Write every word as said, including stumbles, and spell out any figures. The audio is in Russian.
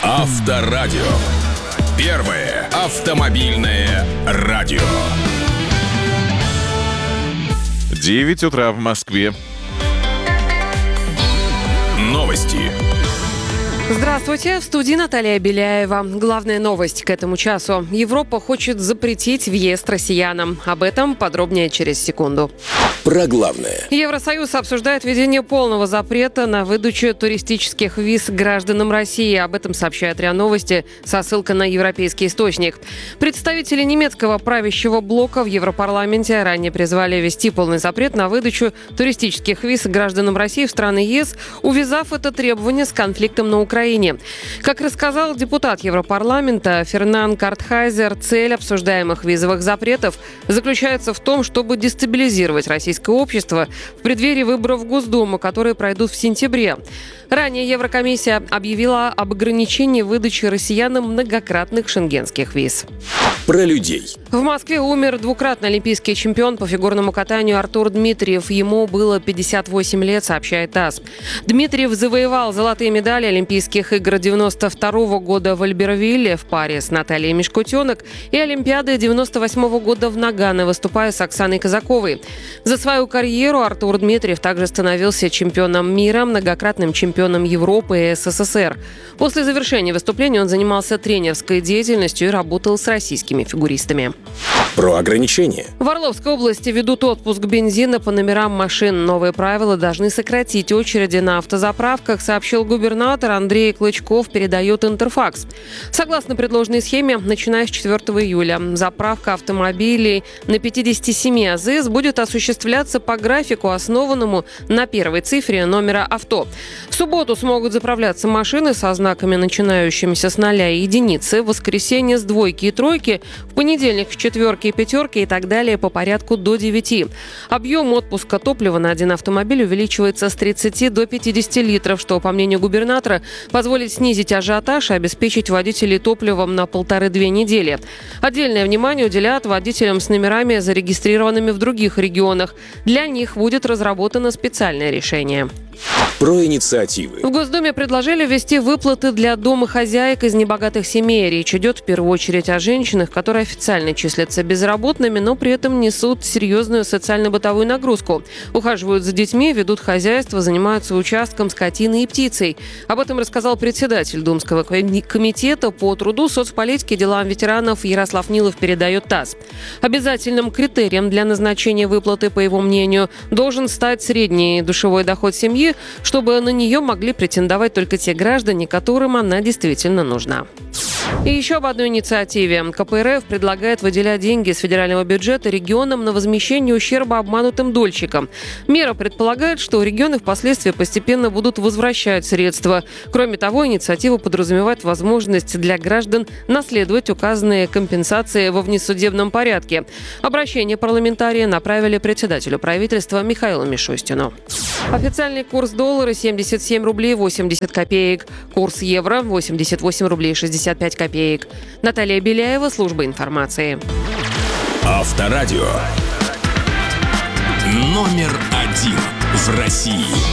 Авторадио. Первое автомобильное радио. девять утра в Москве. Новости. Здравствуйте, в студии Наталья Беляева. Главная новость к этому часу. Европа хочет запретить въезд россиянам. Об этом подробнее через секунду. Про главное. Евросоюз обсуждает введение полного запрета на выдачу туристических виз гражданам России. Об этом сообщает РИА Новости со ссылкой на европейский источник. Представители немецкого правящего блока в Европарламенте ранее призвали ввести полный запрет на выдачу туристических виз гражданам России в страны ЕС, увязав это требование с конфликтом на Украине. Как рассказал депутат Европарламента Фернан Картхайзер, цель обсуждаемых визовых запретов заключается в том, чтобы дестабилизировать российское общество в преддверии выборов в Госдуму, которые пройдут в сентябре. Ранее Еврокомиссия объявила об ограничении выдачи россиянам многократных шенгенских виз. Про людей. В Москве умер двукратный олимпийский чемпион по фигурному катанию Артур Дмитриев. Ему было пятьдесят восемь лет, сообщает ТАСС. Дмитриев завоевал золотые медали Олимпийских игр девяносто второго года в Альбервилле в паре с Натальей Мешкутенок и Олимпиады девяносто восьмого года в Нагано, выступая с Оксаной Казаковой. За свою карьеру Артур Дмитриев также становился чемпионом мира, многократным чемпионом Европы и СССР. После завершения выступления он занимался тренерской деятельностью и работал с российскими фигуристами. Про ограничения. В Орловской области ведут отпуск бензина по номерам машин. Новые правила должны сократить очереди на автозаправках, сообщил губернатор Андрей Клычков, передает Интерфакс. Согласно предложенной схеме, начиная с четвёртого июля, заправка автомобилей на пятьдесят семь АЗС будет осуществляться по графику, основанному на первой цифре номера авто. В субботу смогут заправляться машины со знаками, начинающимися с ноля и единицы, в воскресенье с двойки и тройки, в понедельник с четверки и пятерки и так далее по порядку до девяти. Объем отпуска топлива на один автомобиль увеличивается с тридцати до пятидесяти литров, что, по мнению губернатора, позволит снизить ажиотаж и обеспечить водителей топливом на полторы-две недели. Отдельное внимание уделят водителям с номерами, зарегистрированными в других регионах. Для них будет разработано специальное решение. Про инициативы. В Госдуме предложили ввести выплаты для домохозяек из небогатых семей. Речь идет в первую очередь о женщинах, которые официально числятся безработными, но при этом несут серьезную социально-бытовую нагрузку. Ухаживают за детьми, ведут хозяйство, занимаются участком, скотиной и птицей. Об этом рассказал председатель Думского комитета по труду, соцполитике и делам ветеранов Ярослав Нилов, передает ТАСС. Обязательным критерием для назначения выплаты, по его мнению, должен стать средний душевой доход семьи, чтобы на нее могли претендовать только те граждане, которым она действительно нужна. И еще об одной инициативе. ка пэ эр эф предлагает выделять деньги с федерального бюджета регионам на возмещение ущерба обманутым дольщикам. Мера предполагает, что регионы впоследствии постепенно будут возвращать средства. Кроме того, инициатива подразумевает возможность для граждан наследовать указанные компенсации во внесудебном порядке. Обращение парламентарии направили председателю правительства Михаилу Мишустину. Официальный курс доллара семьдесят семь рублей восемьдесят копеек. Курс евро восемьдесят восемь рублей шестьдесят пять копеек. Наталья Беляева, служба информации. Авторадио. Номер один в России.